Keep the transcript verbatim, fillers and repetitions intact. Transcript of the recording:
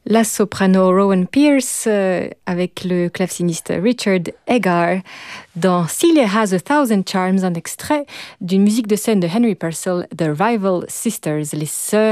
La soprano Rowan Pierce euh, avec le claveciniste Richard Egar dans Celia Has a Thousand Charms, un extrait d'une musique de scène de Henry Purcell, The Rival Sisters, les sœurs